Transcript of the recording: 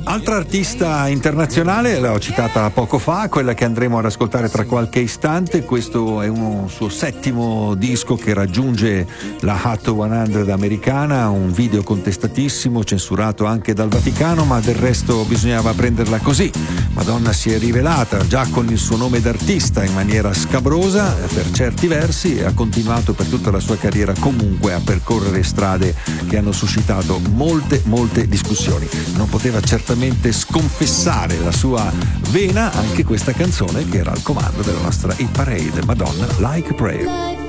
Altra artista internazionale, l'ho citata poco fa, quella che andremo ad ascoltare tra qualche istante. Questo è un suo settimo disco che raggiunge la Hot 100 americana, un video contestatissimo, censurato anche dal Vaticano, ma del resto bisognava prenderla così. Madonna si è rivelata già con il suo nome d'artista in maniera scabrosa per certi versi e ha continuato per tutta la sua carriera comunque a percorrere strade che hanno suscitato molte discussioni. Non poteva certamente sconfessare la sua vena anche questa canzone che era al comando della nostra hit parade, Madonna Like a Prayer.